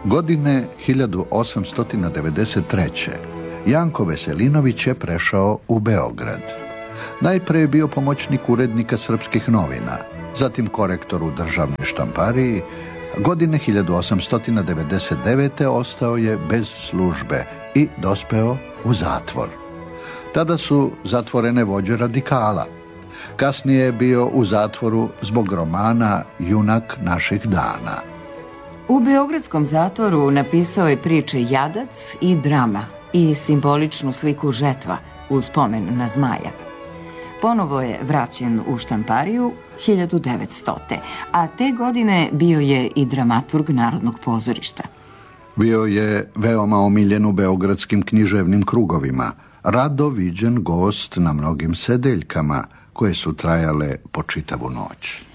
Godine 1893. Janko Veselinović je prešao u Beograd. Najpre je bio pomoćnik urednika Srpskih novina, zatim korektor u državnoj štampariji. Godine 1899. ostao je bez službe i dospeo u zatvor. Tada su zatvorene vođe radikala. Kasnije je bio u zatvoru zbog romana Junak naših dana. U beogradskom zatvoru napisao je priče Jadac i Drama i simboličnu sliku Žetva u spomen na zmaja. Ponovo je vraćen u štampariju 1900. A te godine bio je i dramaturg Narodnog pozorišta. Bio je veoma omiljen u beogradskim književnim krugovima, rado viđen gost na mnogim sedeljkama koje su trajale po čitavu noć.